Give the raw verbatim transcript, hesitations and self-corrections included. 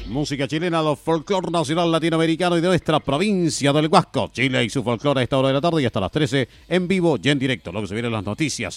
Música chilena, los folclor nacional latinoamericano y de nuestra provincia del Huasco. Chile y su folclore a esta hora de la tarde y hasta las trece en vivo y en directo. Lo que se viene en las noticias